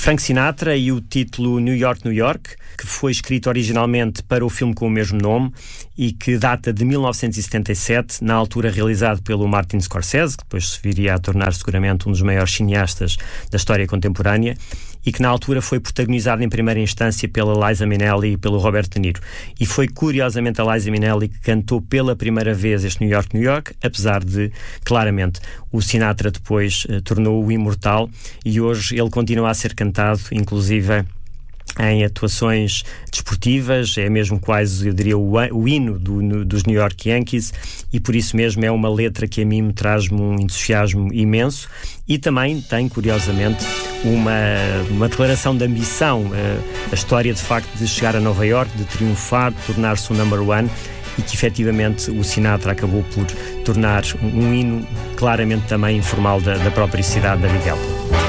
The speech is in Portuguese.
Frank Sinatra e o título New York, New York, que foi escrito originalmente para o filme com o mesmo nome e que data de 1977, na altura realizado pelo Martin Scorsese, que depois se viria a tornar seguramente um dos maiores cineastas da história contemporânea, e que na altura foi protagonizado em primeira instância pela Liza Minnelli e pelo Robert De Niro. E foi curiosamente a Liza Minnelli que cantou pela primeira vez este New York, New York, apesar de, claramente, o Sinatra depois tornou-o imortal e hoje ele continua a ser cantado, inclusive em atuações desportivas, é mesmo quase, eu diria, o hino dos New York Yankees, e por isso mesmo é uma letra que a mim me traz-me um entusiasmo imenso, e também tem, curiosamente, uma declaração de ambição, a história de facto de chegar a Nova York, de triunfar, de tornar-se o number one, e que efetivamente o Sinatra acabou por tornar um hino claramente também informal da própria cidade da Big Apple.